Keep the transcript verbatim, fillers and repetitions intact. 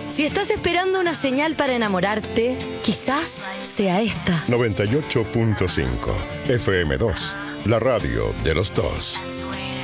Si estás esperando una señal para enamorarte, quizás sea esta. noventa y ocho punto cinco F M dos, la radio de los dos.